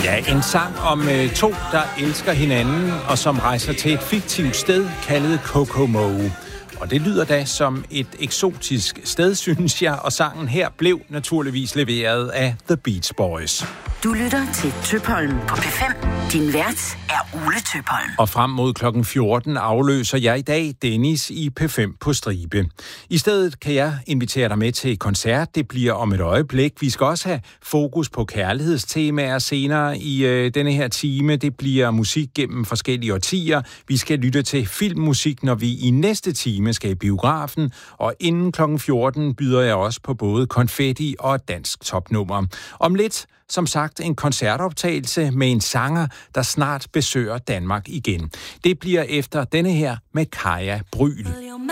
Ja, en sang om to, der elsker hinanden, og som rejser til et fiktivt sted, kaldet Kokomo. Og det lyder da som et eksotisk sted, synes jeg, og sangen her blev naturligvis leveret af The Beach Boys. Du lytter til Tøpholm på P5. Din vært er Ole Tøpholm. Og frem mod klokken 14 afløser jeg i dag Dennis i P5 på stribe. I stedet kan jeg invitere dig med til koncert. Det bliver om et øjeblik. Vi skal også have fokus på kærlighedstemaer senere i denne her time. Det bliver musik gennem forskellige årtier. Vi skal lytte til filmmusik, når vi i næste time skal i biografen. Og inden klokken 14 byder jeg også på både konfetti og dansk topnummer. Om lidt, som sagt, en koncertoptagelse med en sanger, der snart besøger Danmark igen. Det bliver efter denne her med Kaja Brüel.